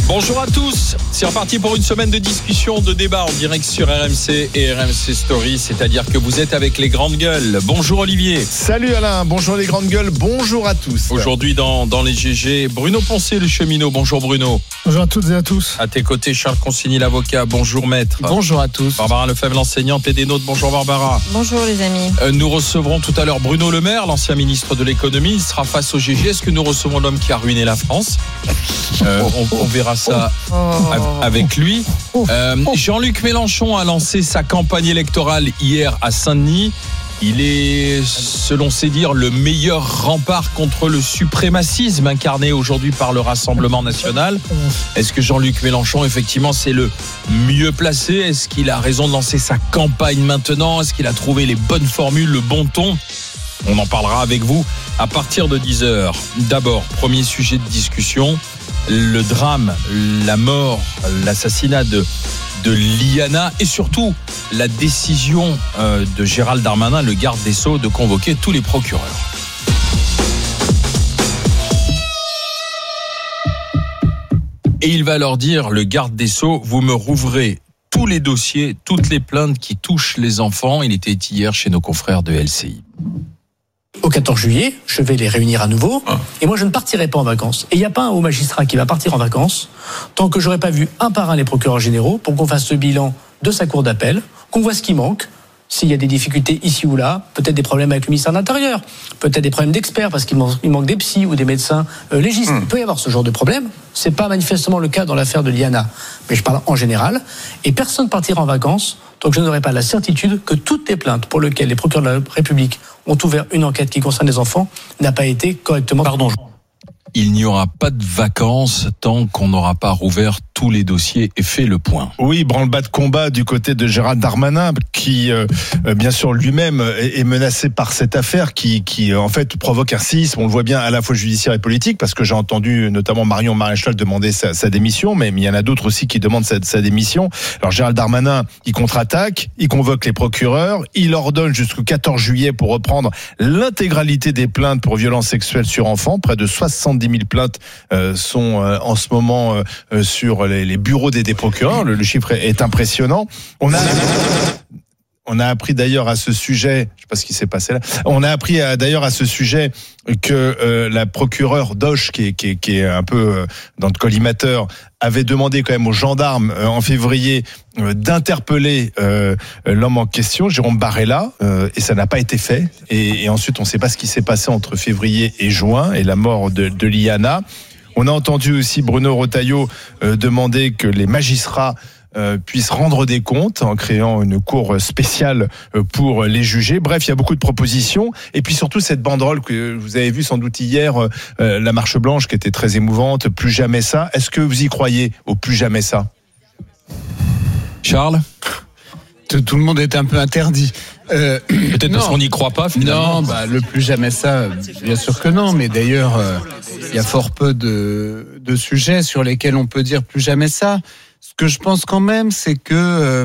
Bonjour à tous, c'est reparti pour une semaine de discussion, de débat en direct sur RMC et RMC Story, c'est-à-dire que vous êtes avec les grandes gueules. Bonjour Olivier. Salut Alain, bonjour les grandes gueules, bonjour à tous. Aujourd'hui dans les GG, Bruno Poncet, le cheminot. Bonjour Bruno. Bonjour à toutes et à tous. À tes côtés, Charles Consigny, l'avocat. Bonjour maître. Bonjour à tous. Barbara Lefebvre, l'enseignante, et des nôtres. Bonjour Barbara. Bonjour les amis. Nous recevrons tout à l'heure Bruno Le Maire, l'ancien ministre de l'économie. Il sera face au GG. Est-ce que nous recevons l'homme qui a ruiné la France ? On verra ça avec lui. Jean-Luc Mélenchon a lancé sa campagne électorale hier à Saint-Denis. Il est, selon ses dires, le meilleur rempart contre le suprémacisme incarné aujourd'hui par le Rassemblement national. Est-ce que Jean-Luc Mélenchon, effectivement, c'est le mieux placé ? Est-ce qu'il a raison de lancer sa campagne maintenant ? Est-ce qu'il a trouvé les bonnes formules, le bon ton ? On en parlera avec vous à partir de 10h. D'abord, premier sujet de discussion, le drame, la mort, l'assassinat de Liana et surtout la décision de Gérald Darmanin, le garde des Sceaux, de convoquer tous les procureurs. Et il va leur dire, le garde des Sceaux, vous me rouvrez tous les dossiers, toutes les plaintes qui touchent les enfants. Il était hier chez nos confrères de LCI. Au 14 juillet, je vais les réunir à nouveau et moi je ne partirai pas en vacances. Et il n'y a pas un haut magistrat qui va partir en vacances tant que j'aurai pas vu un par un les procureurs généraux pour qu'on fasse le bilan de sa cour d'appel, qu'on voit ce qui manque, s'il y a des difficultés ici ou là, peut-être des problèmes avec le ministère de l'Intérieur, peut-être des problèmes d'experts parce qu'il manque des psys ou des médecins légistes. Il peut y avoir ce genre de problème. C'est pas manifestement le cas dans l'affaire de Liana, mais je parle en général. Et personne ne partira en vacances tant que je n'aurai pas la certitude que toutes les plaintes pour lesquelles les procureurs de la République ont ouvert une enquête qui concerne les enfants n'a pas été correctement... Il n'y aura pas de vacances tant qu'on n'aura pas rouvert tous les dossiers et fait le point. Oui, branle-bas de combat du côté de Gérald Darmanin qui, bien sûr, lui-même est menacé par cette affaire qui en fait provoque un séisme. On le voit bien à la fois judiciaire et politique parce que j'ai entendu notamment Marion Maréchal demander sa démission, mais il y en a d'autres aussi qui demandent sa démission. Alors Gérald Darmanin, il contre-attaque, il convoque les procureurs, il ordonne jusqu'au 14 juillet pour reprendre l'intégralité des plaintes pour violences sexuelles sur enfants. Près de 70 000 plaintes sont en ce moment sur les bureaux des procureurs. Le chiffre est impressionnant. On a appris d'ailleurs à ce sujet, je sais pas ce qui s'est passé là. On a appris d'ailleurs à ce sujet que la procureure Doche, qui est un peu dans le collimateur, avait demandé quand même aux gendarmes en février d'interpeller l'homme en question, Jérôme Barella, et ça n'a pas été fait. Et ensuite, on ne sait pas ce qui s'est passé entre février et juin et la mort de Liana. On a entendu aussi Bruno Retailleau demander que les magistrats puissent rendre des comptes en créant une cour spéciale pour les juger. Bref, il y a beaucoup de propositions. Et puis surtout cette banderole que vous avez vue sans doute hier, la marche blanche qui était très émouvante, plus jamais ça. Est-ce que vous y croyez au plus jamais ça ? Charles ? Tout le monde est un peu interdit. Peut-être parce qu'on n'y croit pas finalement. Non, le plus jamais ça, bien sûr que non. Mais d'ailleurs, il y a fort peu de sujets sur lesquels on peut dire plus jamais ça. Ce que je pense quand même, c'est que,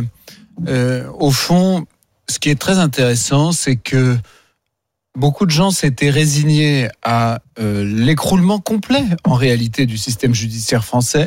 au fond, ce qui est très intéressant, c'est que beaucoup de gens s'étaient résignés à l'écroulement complet, en réalité, du système judiciaire français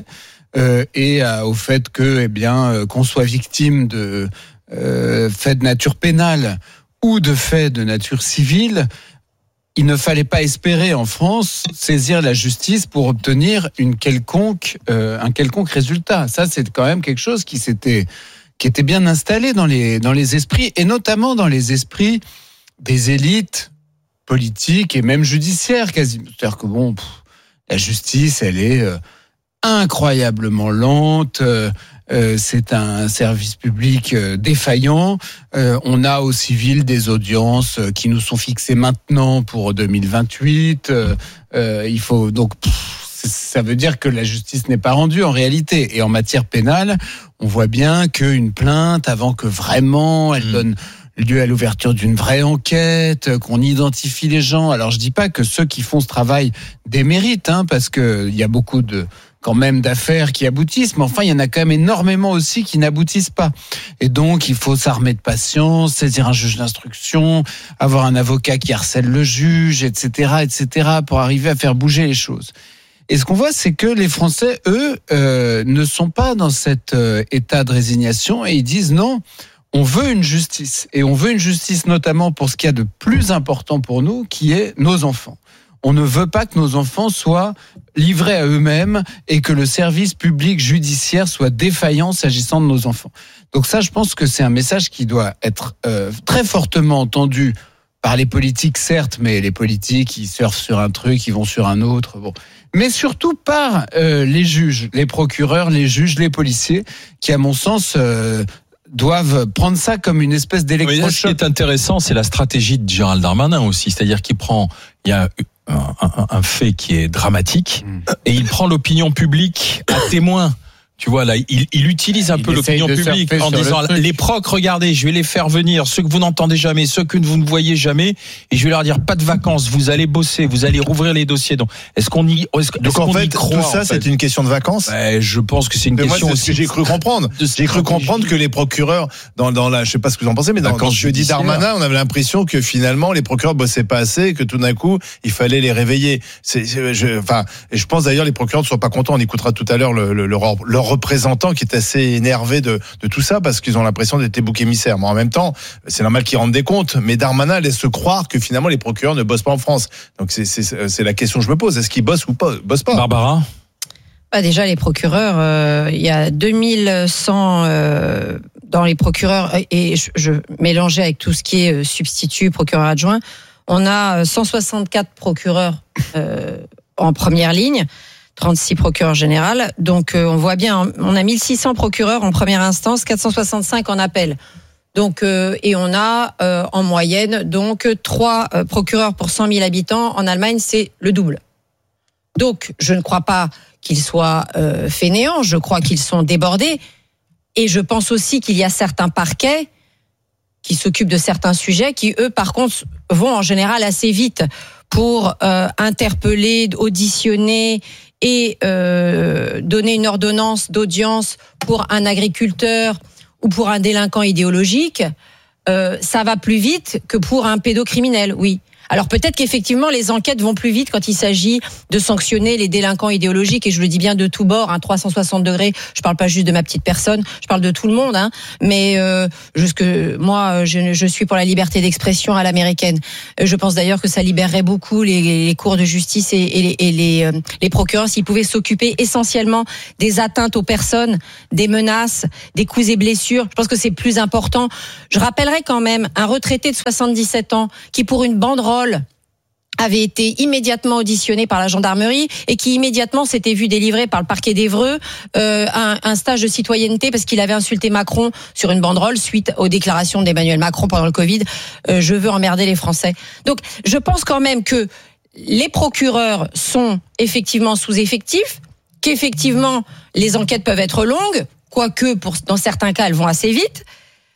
et au fait que, qu'on soit victime de faits de nature pénale ou de faits de nature civile. Il ne fallait pas espérer en France saisir la justice pour obtenir un quelconque résultat. Ça, c'est quand même quelque chose qui était bien installé dans les esprits, et notamment dans les esprits des élites politiques et même judiciaires quasiment. C'est-à-dire que la justice, elle est incroyablement lente. C'est un service public défaillant. On a au civil des audiences qui nous sont fixées maintenant pour 2028. Il faut donc ça veut dire que la justice n'est pas rendue en réalité. Et en matière pénale, on voit bien qu'une plainte, avant que vraiment elle donne lieu à l'ouverture d'une vraie enquête, qu'on identifie les gens. Alors je dis pas que ceux qui font ce travail déméritent, parce que il y a beaucoup quand même d'affaires qui aboutissent, mais enfin il y en a quand même énormément aussi qui n'aboutissent pas. Et donc il faut s'armer de patience, saisir un juge d'instruction, avoir un avocat qui harcèle le juge, etc., pour arriver à faire bouger les choses. Et ce qu'on voit, c'est que les Français, eux, ne sont pas dans cet état de résignation et ils disent non, on veut une justice. Et on veut une justice notamment pour ce qu'il y a de plus important pour nous, qui est nos enfants. On ne veut pas que nos enfants soient livrés à eux-mêmes et que le service public judiciaire soit défaillant s'agissant de nos enfants. Donc ça, je pense que c'est un message qui doit être très fortement entendu par les politiques, certes, mais les politiques, ils surfent sur un truc, ils vont sur un autre. Bon. Mais surtout par les juges, les procureurs, les juges, les policiers, qui, à mon sens, doivent prendre ça comme une espèce d'électrochoc. Ce qui est intéressant, c'est la stratégie de Gérald Darmanin aussi. C'est-à-dire qu'il prend... Il y a un fait qui est dramatique et il prend l'opinion publique à témoin. Tu vois, là, il utilise un peu l'opinion publique en disant les procs, regardez, je vais les faire venir, ceux que vous n'entendez jamais, ceux que vous ne voyez jamais, et je vais leur dire pas de vacances, vous allez bosser, vous allez rouvrir les dossiers. Donc, est-ce qu'on y croit, tout ça, c'est une question de vacances? Je pense que c'est une question aussi. C'est ce que j'ai cru comprendre. J'ai cru comprendre que les procureurs, dans la, je sais pas ce que vous en pensez, mais dans ce que dit Darmanin, on avait l'impression que finalement, les procureurs bossaient pas assez, que tout d'un coup, il fallait les réveiller. Et je pense d'ailleurs, les procureurs ne sont pas contents. On écoutera tout à l'heure leur représentant qui est assez énervé de tout ça parce qu'ils ont l'impression d'être les boucs émissaires. Mais en même temps, c'est normal qu'ils rendent des comptes. Mais Darmanin laisse croire que finalement les procureurs ne bossent pas en France. Donc c'est la question que je me pose. Est-ce qu'ils bossent ou pas, bossent pas? Barbara? Déjà, les procureurs, il y a 2100 dans les procureurs, et je mélangeais avec tout ce qui est substitut, procureur adjoint. On a 164 procureurs en première ligne. 36 procureurs généraux. Donc, on voit bien, on a 1600 procureurs en première instance, 465 en appel. Donc, et on a en moyenne donc 3 procureurs pour 100 000 habitants. En Allemagne, c'est le double. Donc, je ne crois pas qu'ils soient fainéants. Je crois qu'ils sont débordés. Et je pense aussi qu'il y a certains parquets qui s'occupent de certains sujets qui, eux, par contre, vont en général assez vite pour interpeller, auditionner et donner une ordonnance d'audience pour un agriculteur ou pour un délinquant idéologique, ça va plus vite que pour un pédocriminel, oui. Alors peut-être qu'effectivement les enquêtes vont plus vite quand il s'agit de sanctionner les délinquants idéologiques, et je le dis bien de tous bords, 360 degrés. Je parle pas juste de ma petite personne, je parle de tout le monde. Mais moi, je suis pour la liberté d'expression à l'américaine. Je pense d'ailleurs que ça libérerait beaucoup les cours de justice et les procureurs s'ils pouvaient s'occuper essentiellement des atteintes aux personnes, des menaces, des coups et blessures. Je pense que c'est plus important. Je rappellerai quand même un retraité de 77 ans qui, pour une banderole, avait été immédiatement auditionné par la gendarmerie et qui immédiatement s'était vu délivrer par le parquet d'Évreux un stage de citoyenneté parce qu'il avait insulté Macron sur une banderole suite aux déclarations d'Emmanuel Macron pendant le Covid. Je veux emmerder les Français. Donc, je pense quand même que les procureurs sont effectivement sous-effectifs, qu'effectivement les enquêtes peuvent être longues, quoique dans certains cas elles vont assez vite,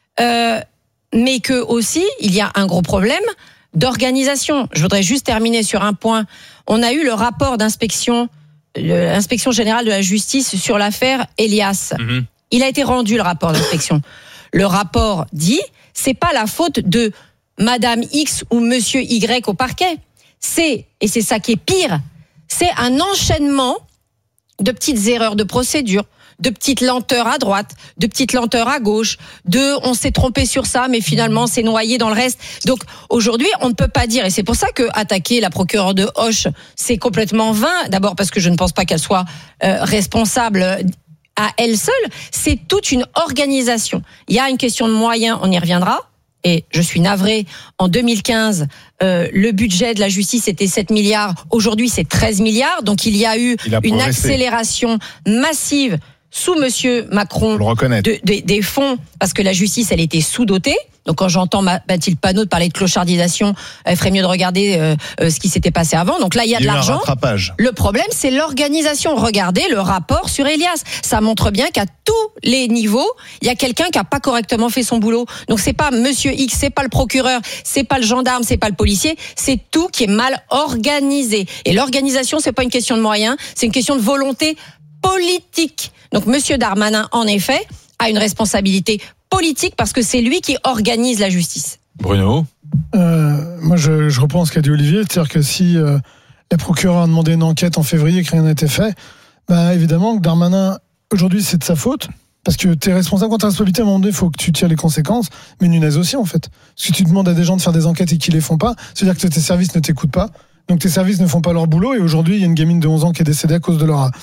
mais que aussi il y a un gros problème d'organisation. Je voudrais juste terminer sur un point. On a eu le rapport d'inspection, l'inspection générale de la justice sur l'affaire Elias. Il a été rendu, le rapport d'inspection. Le rapport dit, c'est pas la faute de Madame X ou Monsieur Y au parquet. Et c'est ça qui est pire, c'est un enchaînement de petites erreurs de procédure, de petites lenteurs à droite, de petites lenteurs à gauche, on s'est trompé sur ça, mais finalement c'est noyé dans le reste. Donc aujourd'hui, on ne peut pas dire, et c'est pour ça que attaquer la procureure de Auch, c'est complètement vain. D'abord parce que je ne pense pas qu'elle soit responsable à elle seule. C'est toute une organisation. Il y a une question de moyens, on y reviendra. Et je suis navrée, en 2015, le budget de la justice était 7 milliards. Aujourd'hui, c'est 13 milliards. Donc il y a eu une accélération massive sous Monsieur Macron des fonds, parce que la justice, elle était sous-dotée. Donc quand j'entends Mathilde Panot parler de clochardisation, elle ferait mieux de regarder ce qui s'était passé avant. Donc là, il y a de l'argent. Le problème, c'est l'organisation. Regardez le rapport sur Elias. Ça montre bien qu'à tous les niveaux, il y a quelqu'un qui a pas correctement fait son boulot. Donc c'est pas Monsieur X, c'est pas le procureur, c'est pas le gendarme, c'est pas le policier, c'est tout qui est mal organisé. Et l'organisation, c'est pas une question de moyens, c'est une question de volonté politique. Donc Monsieur Darmanin, en effet, a une responsabilité politique parce que c'est lui qui organise la justice. Bruno ? Moi, je reprends ce qu'a dit Olivier, c'est-à-dire que si les procureurs ont demandé une enquête en février, que rien n'a été fait. Bah, évidemment que Darmanin, aujourd'hui, c'est de sa faute. Parce que tu es responsable, quand tu as responsabilité, à un moment donné, il faut que tu tires les conséquences. Mais Nunez aussi, en fait. Parce que tu demandes à des gens de faire des enquêtes et qu'ils les font pas, c'est-à-dire que tes services ne t'écoutent pas. Donc tes services ne font pas leur boulot. Et aujourd'hui, il y a une gamine de 11 ans qui est décédée à cause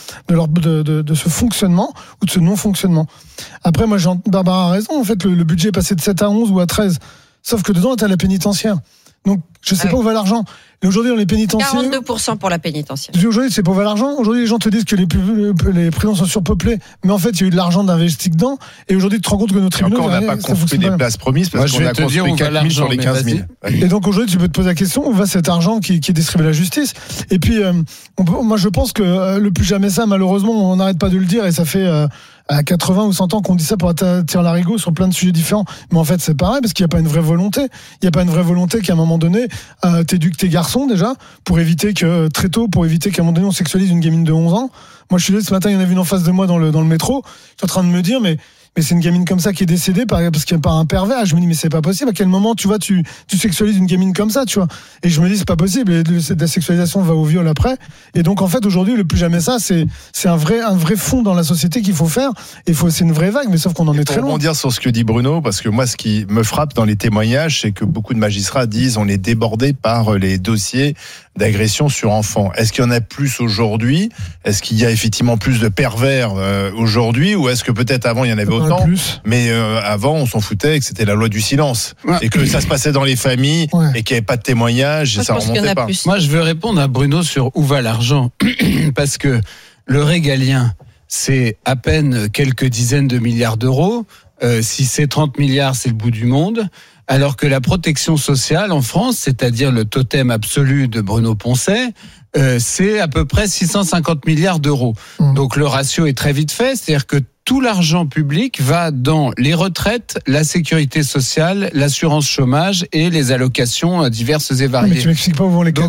de ce fonctionnement ou de ce non-fonctionnement. Après, moi, Barbara a raison. En fait, le budget est passé de 7 à 11 ou à 13. Sauf que dedans, tu as la pénitentiaire. Donc, je sais pas où va l'argent. Et aujourd'hui, dans les pénitentiaires. 42% pour la pénitentiaire. Aujourd'hui, c'est pas où va l'argent. Aujourd'hui, les gens te disent que les prisons sont surpeuplées. Mais en fait, il y a eu de l'argent d'investi dedans. Et aujourd'hui, tu te rends compte que nos tribunaux. Encore, on n'a pas construit des places promises parce qu'on a construit 4 000 sur les 15 000. Et donc, aujourd'hui, tu peux te poser la question où va cet argent qui est distribué à la justice? Et puis, moi, je pense que le plus jamais ça, malheureusement, on n'arrête pas de le dire et ça fait, à 80 ou 100 ans qu'on dit ça pour attirer l'arigot sur plein de sujets différents. Mais en fait, c'est pareil parce qu'il n'y a pas une vraie volonté. Il n'y a pas une vraie volonté qu'à un moment donné, t'éduques tes garçons déjà pour éviter que, très tôt, pour éviter qu'à un moment donné, on sexualise une gamine de 11 ans. Moi, je suis là, ce matin, il y en avait une en face de moi dans le métro. Je suis en train de me dire, mais c'est une gamine comme ça qui est décédée parce qu'il y a pas un pervers. Je me dis, mais c'est pas possible. À quel moment, tu vois, tu sexualises une gamine comme ça, tu vois? Et je me dis, c'est pas possible. Et la sexualisation va au viol après. Et donc, en fait, aujourd'hui, le plus jamais ça, c'est un vrai fond dans la société qu'il faut faire. Et c'est une vraie vague, mais sauf qu'on en est très loin. Pour rebondir sur ce que dit Bruno, parce que moi, ce qui me frappe dans les témoignages, c'est que beaucoup de magistrats disent, on est débordé par les dossiers d'agression sur enfants. Est-ce qu'il y en a plus aujourd'hui? Est-ce qu'il y a effectivement plus de pervers aujourd'hui? Ou est-ce que peut-être avant, il y en avait autant? Mais avant, on s'en foutait et que c'était la loi du silence. Ouais. Et que ça se passait dans les familles et qu'il n'y avait pas de témoignages et ça remontait pas. Moi, je veux répondre à Bruno sur où va l'argent. Parce que le régalien, c'est à peine quelques dizaines de milliards d'euros. Si c'est 30 milliards, c'est le bout du monde. Alors que la protection sociale en France, c'est-à-dire le totem absolu de Bruno Poncet, c'est à peu près 650 milliards d'euros. Donc le ratio est très vite fait, c'est-à-dire que tout l'argent public va dans les retraites, la sécurité sociale, l'assurance chômage et les allocations diverses et variées. Mais tu m'expliques pas où vont les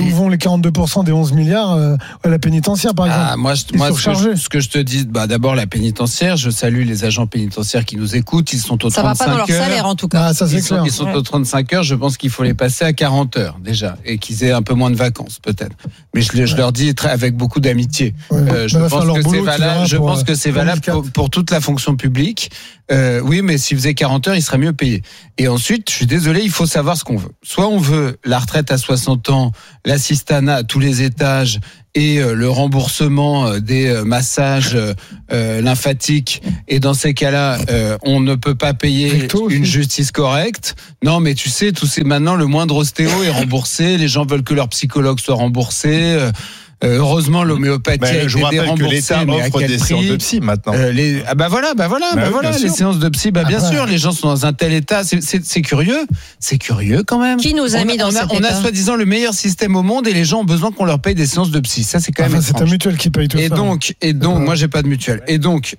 42% des 11 milliards à la pénitentiaire, par exemple. Moi, ce que je te dis, d'abord la pénitentiaire, je salue les agents pénitentiaires qui nous écoutent, ils sont aux 35 heures. Ça va pas dans leur salaire, en tout cas. Ça, c'est clair. Ils sont aux 35 heures, je pense qu'il faut les passer à 40 heures, déjà, et qu'ils aient un peu moins de vacances, peut-être. Mais je leur dis avec beaucoup d'amitié. Je pense que c'est valable pour toute la fonction publique. Oui, mais s'ils faisaient 40 heures, ils seraient mieux payés. Et ensuite, je suis désolé, il faut savoir ce qu'on veut. Soit on veut la retraite à 60 ans, l'assistanat à tous les étages et le remboursement des massages lymphatiques. Et dans ces cas-là, on ne peut pas payer une justice correcte. Non, mais tu sais, maintenant, le moindre ostéo est remboursé. Les gens veulent que leur psychologue soit remboursé. Heureusement, l'homéopathie a été déremboursée, mais à quel prix? Séances de psy maintenant. Les séances de psy, bien sûr, les gens sont dans un tel état. C'est curieux quand même. Qui nous a mis dans cet état? On a soi-disant le meilleur système au monde et les gens ont besoin qu'on leur paye des séances de psy. Ça, c'est quand même. C'est ta mutuelle qui paye tout ça. Et donc, moi, j'ai pas de mutuelle. Et donc,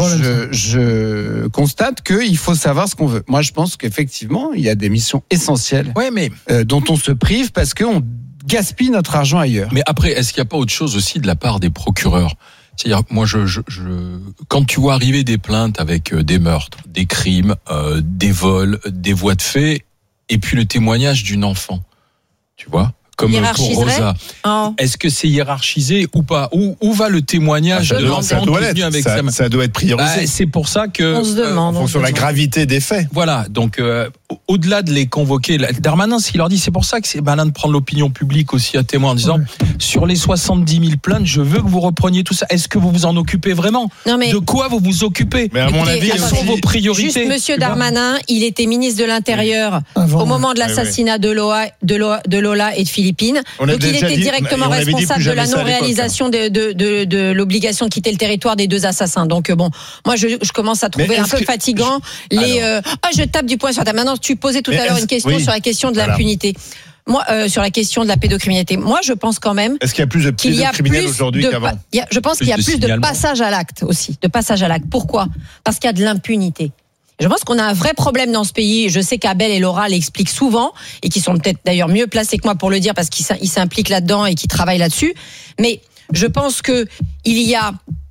je constate qu'il faut savoir ce qu'on veut. Moi, je pense qu'effectivement, il y a des missions essentielles, dont on se prive parce qu'on gaspille notre argent ailleurs. Mais après, est-ce qu'il n'y a pas autre chose aussi de la part des procureurs? C'est-à-dire, moi, quand tu vois arriver des plaintes avec des meurtres, des crimes, des vols, des voies de fait, et puis le témoignage d'une enfant, tu vois, comme pour Rosa. Est-ce que c'est hiérarchisé ou pas? Où va le témoignage de l'enfant qui avec ça doit être priorisé. C'est pour ça que on se demande, en fonction de la gravité des faits. Voilà, donc au-delà de les convoquer, Darmanin, s'il leur dit, c'est pour ça que c'est malin de prendre l'opinion publique aussi à témoin en disant, sur les 70 000 plaintes, je veux que vous repreniez tout ça. Est-ce que vous vous en occupez vraiment? De quoi vous vous occupez? Mais à mon avis, quelles sont vos priorités? Juste Monsieur Darmanin, il était ministre de l'Intérieur au moment de l'assassinat de Lola et de Philippine. Donc il était directement responsable de la non-réalisation de l'obligation de quitter le territoire des deux assassins. Donc bon, moi je commence à trouver un peu fatigant je tape du poing sur ta. Maintenant, tu posais tout à l'heure une question sur la question de l'impunité. Moi, sur la question de la pédocriminalité, moi, je pense quand même. Est-ce qu'il y a plus de pédocriminels aujourd'hui qu'avant? Je pense qu'il y a plus de passage à l'acte aussi, de passage à l'acte. Pourquoi? Parce qu'il y a de l'impunité. Je pense qu'on a un vrai problème dans ce pays. Je sais qu'Abel et Laura l'expliquent souvent et qui sont peut-être d'ailleurs mieux placés que moi pour le dire parce qu'ils s'impliquent là-dedans et qu'ils travaillent là-dessus. Mais je pense que il y a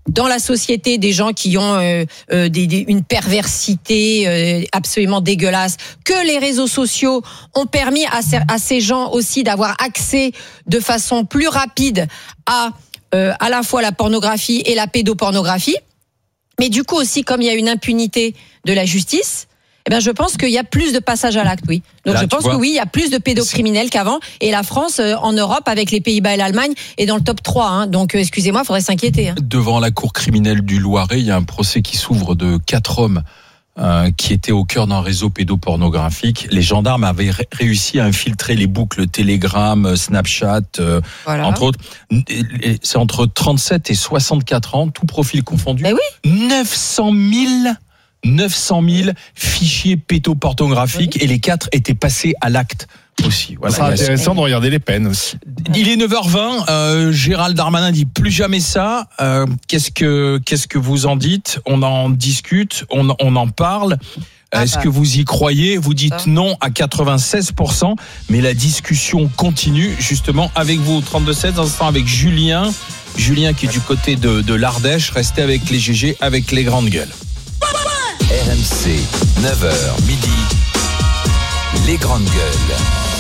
dans la société des gens qui ont une perversité absolument dégueulasse, que les réseaux sociaux ont permis à ces gens aussi d'avoir accès de façon plus rapide à la fois la pornographie et la pédopornographie. Mais du coup aussi, comme il y a une impunité de la justice, eh bien, je pense qu'il y a plus de passage à l'acte, oui. Donc là, je pense que oui, il y a plus de pédocriminels qu'avant. Et la France, en Europe, avec les Pays-Bas et l'Allemagne, est dans le top 3. Hein. Donc, excusez-moi, il faudrait s'inquiéter. Hein. Devant la cour criminelle du Loiret, il y a un procès qui s'ouvre de 4 hommes qui étaient au cœur d'un réseau pédopornographique. Les gendarmes avaient réussi à infiltrer les boucles Telegram, Snapchat, voilà. Entre autres. C'est entre 37 et 64 ans, tout profil confondu. Mais oui. 900 000 fichiers pédopornographiques et les 4 étaient passés à l'acte aussi. Voilà. Ça sera intéressant de regarder les peines aussi. Il est 9h20, Gérald Darmanin dit plus jamais ça. Qu'est-ce que vous en dites? On en discute, on en parle. Est-ce que vous y croyez? Vous dites non à 96%, mais la discussion continue justement avec vous. 32-16, dans ce temps avec Julien qui est du côté de l'Ardèche. Restez avec les GG, avec les grandes gueules. RMC, 9h, midi, les grandes gueules.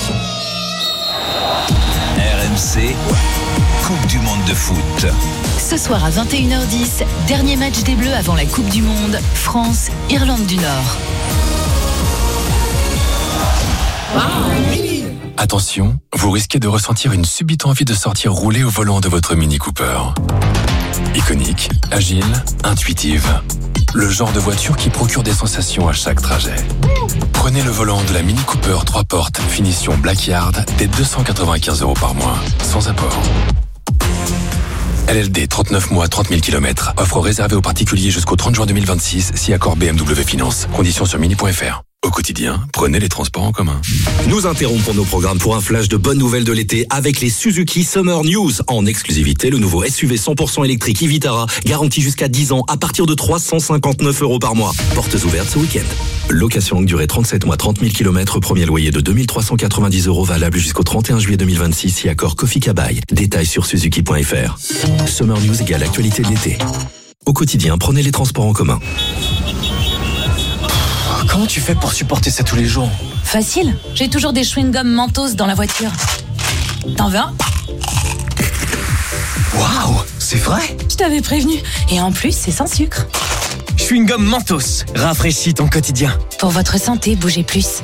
RMC, Coupe du Monde de foot. Ce soir à 21h10, dernier match des Bleus avant la Coupe du Monde, France-Irlande du Nord. Attention, vous risquez de ressentir une subite envie de sortir rouler au volant de votre Mini Cooper. Iconique, agile, intuitive. Le genre de voiture qui procure des sensations à chaque trajet. Prenez le volant de la Mini Cooper 3 portes, finition Blackyard, dès 295 € par mois, sans apport. LLD 39 mois, 30 000 km. Offre réservée aux particuliers jusqu'au 30 juin 2026, si accord BMW Finance. Conditions sur mini.fr. Au quotidien, prenez les transports en commun. Nous interrompons nos programmes pour un flash de bonnes nouvelles de l'été avec les Suzuki Summer News. En exclusivité, le nouveau SUV 100% électrique e-Vitara, garanti jusqu'à 10 ans à partir de 359 € par mois. Portes ouvertes ce week-end. Location longue durée 37 mois, 30 000 km, premier loyer de 2390 € valable jusqu'au 31 juillet 2026, si accord Kofi Kabai. Détails sur suzuki.fr. Summer News égale actualité de l'été. Au quotidien, prenez les transports en commun. Comment tu fais pour supporter ça tous les jours? Facile, j'ai toujours des chewing-gums Mentos dans la voiture. T'en veux un? Waouh, c'est vrai? Je t'avais prévenu. Et en plus, c'est sans sucre. Chewing-gum Mentos, rafraîchis ton quotidien. Pour votre santé, bougez plus.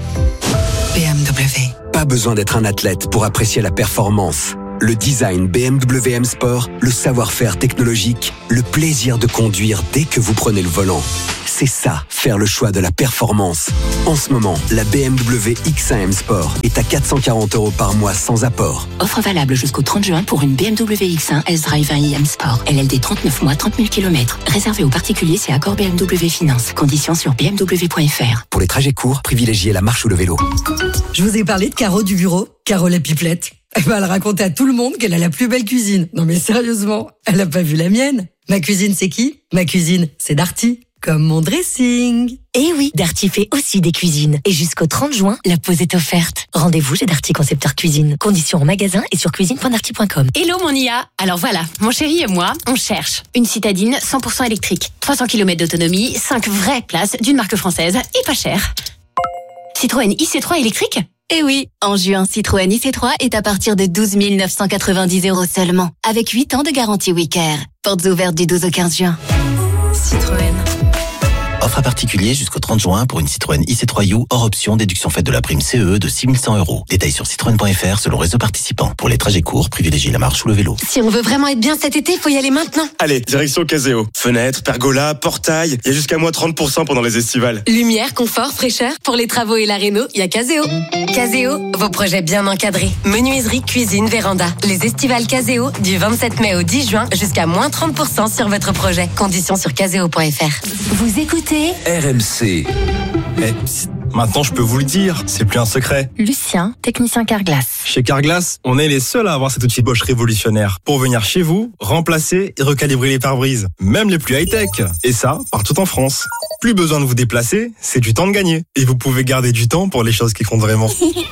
BMW. Pas besoin d'être un athlète pour apprécier la performance. Le design BMW M Sport, le savoir-faire technologique, le plaisir de conduire dès que vous prenez le volant. C'est ça, faire le choix de la performance. En ce moment, la BMW X1 M Sport est à 440 € par mois sans apport. Offre valable jusqu'au 30 juin pour une BMW X1 S-Drive 1i M Sport. LLD 39 mois, 30 000 km. Réservé aux particuliers, c'est accord BMW Finance. Conditions sur bmw.fr. Pour les trajets courts, privilégiez la marche ou le vélo. Je vous ai parlé de Caro du bureau, Caro la pipelette. Elle racontait à tout le monde qu'elle a la plus belle cuisine. Non mais sérieusement, elle a pas vu la mienne. Ma cuisine, c'est qui? Ma cuisine, c'est Darty. Comme mon dressing. Eh oui, Darty fait aussi des cuisines. Et jusqu'au 30 juin, la pause est offerte. Rendez-vous chez Darty Concepteur Cuisine. Conditions en magasin et sur cuisine.darty.com. Hello mon IA. Alors voilà, mon chéri et moi, on cherche une citadine 100% électrique. 300 km d'autonomie, 5 vraies places d'une marque française et pas cher. Citroën IC3 électrique? Eh oui, en juin, Citroën IC3 est à partir de 12 990 € seulement, avec 8 ans de garantie Wicare. Portes ouvertes du 12 au 15 juin. Citroën. Offre à particulier jusqu'au 30 juin pour une Citroën IC3U hors option, déduction faite de la prime CE de 6 100 €. Détails sur citroën.fr selon réseau participant. Pour les trajets courts, privilégiez la marche ou le vélo. Si on veut vraiment être bien cet été, faut y aller maintenant. Allez, direction Caseo. Fenêtres, pergola, portail, il y a jusqu'à moins 30% pendant les estivales. Lumière, confort, fraîcheur, pour les travaux et la réno, il y a Caseo. Caseo, vos projets bien encadrés. Menuiserie, cuisine, véranda. Les estivales Caseo du 27 mai au 10 juin jusqu'à moins 30% sur votre projet. Conditions sur caseo.fr. Vous écoutez RMC. Maintenant, je peux vous le dire, c'est plus un secret. Lucien, technicien Carglass. Chez Carglass, on est les seuls à avoir cet outil Bosch révolutionnaire pour venir chez vous, remplacer et recalibrer les pare-brises, même les plus high-tech. Et ça, partout en France. Plus besoin de vous déplacer, c'est du temps de gagner. Et vous pouvez garder du temps pour les choses qui comptent vraiment.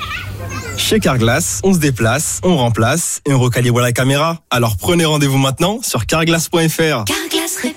Chez Carglass, on se déplace, on remplace et on recalibre la caméra. Alors prenez rendez-vous maintenant sur carglass.fr. Carglass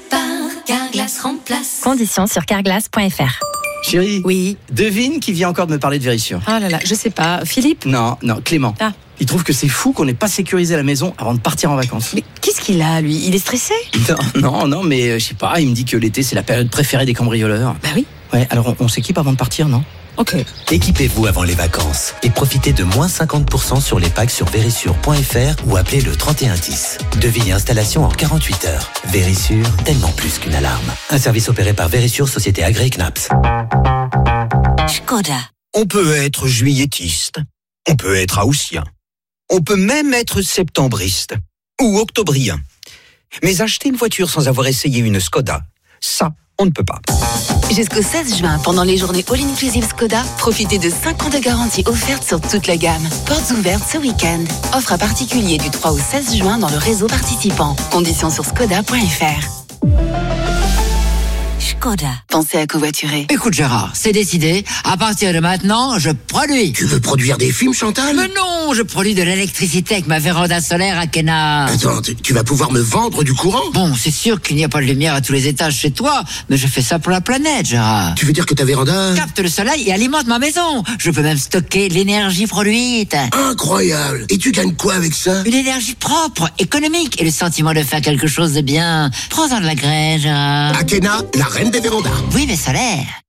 mettre en place. Conditions sur carglass.fr. Chérie. Oui. Devine qui vient encore de me parler de Verisure. Ah là là, je sais pas. Philippe? Non, Clément. Ah. Il trouve que c'est fou qu'on n'ait pas sécurisé la maison avant de partir en vacances. Mais qu'est-ce qu'il a, lui? Il est stressé? Non, mais je sais pas, il me dit que l'été c'est la période préférée des cambrioleurs. Bah oui. Ouais, alors on s'équipe avant de partir, non? Ok. Équipez-vous avant les vacances et profitez de moins 50% sur les packs sur Verisure.fr ou appelez le 3110. Devis et installation en 48 heures. Verisure, tellement plus qu'une alarme. Un service opéré par Verisure, société agréée CNAPS. Škoda. On peut être juilletiste, on peut être haussien, on peut même être septembriste ou octobrien. Mais acheter une voiture sans avoir essayé une Škoda, ça, on ne peut pas. Jusqu'au 16 juin, pendant les journées All Inclusive Skoda, profitez de 5 ans de garantie offerte sur toute la gamme. Portes ouvertes ce week-end. Offre à particulier du 3 au 16 juin dans le réseau participant. Conditions sur skoda.fr. Škoda. Pensez à covoiturer. Écoute Gérard, c'est décidé. À partir de maintenant, je produis. Tu veux produire des films, Chantal? Mais non, je produis de l'électricité avec ma véranda solaire à Kena. Attends, tu vas pouvoir me vendre du courant? Bon, c'est sûr qu'il n'y a pas de lumière à tous les étages chez toi, mais je fais ça pour la planète, Gérard. Tu veux dire que ta véranda capte le soleil et alimente ma maison. Je peux même stocker l'énergie produite. Incroyable. Et tu gagnes quoi avec ça? Une énergie propre, économique et le sentiment de faire quelque chose de bien. Prends-en de la graine, Gérard. À Kena, la reine des vérandas. Oui, mais solaire.